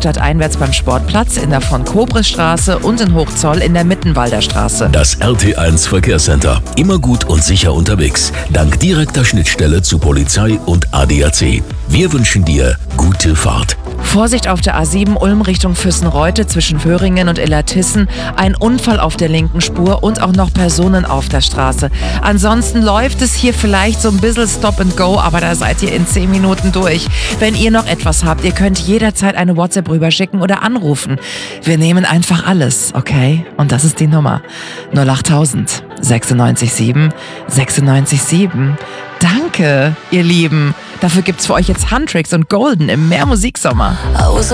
stadteinwärts beim Sportplatz, in der von-Kobris-Straße und in Hochzoll in der Mittenwalder Straße. Das RT1 Verkehrscenter. Immer gut und sicher unterwegs. Dank direkter Schnittstelle zu Polizei und ADAC. Wir wünschen dir gute Fahrt. Vorsicht auf der A7 Ulm Richtung Füssenreute zwischen Föhringen und Illertissen. Ein Unfall auf der linken Spur und auch noch Personen auf der Straße. Ansonsten läuft es hier vielleicht so ein bisschen Stop and Go, aber da seid ihr in 10 Minuten durch. Wenn ihr noch etwas habt, ihr könnt jederzeit eine WhatsApp rüberschicken oder anrufen. Wir nehmen einfach alles, okay? Und das ist die Nummer 08000 96 7 96 7. Danke, ihr Lieben. Dafür gibt's für euch jetzt Huntrix und Golden im Mehr Musiksommer.